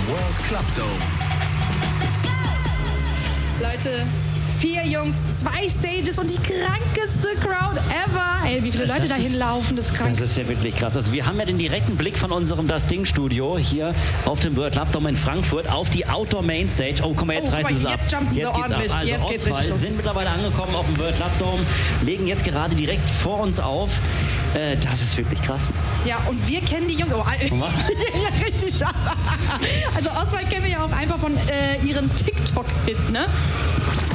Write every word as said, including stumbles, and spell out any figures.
World Club Dome. Leute, vier Jungs, zwei Stages und die krankeste Crowd ever. Ey, wie viele Leute Das da ist- hinlaufen, das ist krank. Das ist ja wirklich krass. Also wir haben ja den direkten Blick von unserem Das Ding Studio hier auf dem World Club Dome in Frankfurt auf die Outdoor Main Stage. Oh, guck mal, jetzt Oh, guck reißen mal, sie es ab. jetzt jumpen sie geht's ordentlich. ab. Also Jetzt geht's richtig Oswald los. sind mittlerweile angekommen auf dem World Club Dome, legen jetzt gerade direkt vor uns auf. Äh, das ist wirklich krass. Ja, und wir kennen die Jungs. Oh, Alter. Was? Ja, richtig scharf. Also Oswald kennen wir ja auch einfach von äh, ihrem TikTok-Hit, ne?